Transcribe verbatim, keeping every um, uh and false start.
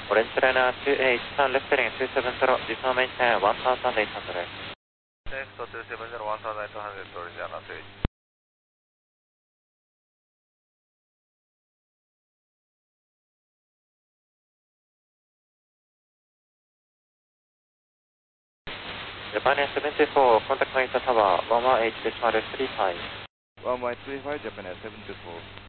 Orange Liner two eight one, left heading two seven zero, descend maintain one thousand eight hundred. Left two seven zero, one thousand eight hundred, Orange Liner two eight. Japan seventy-four, contact Narita Tower one one eight decimal three five. one one eight three five, Japan seventy-four.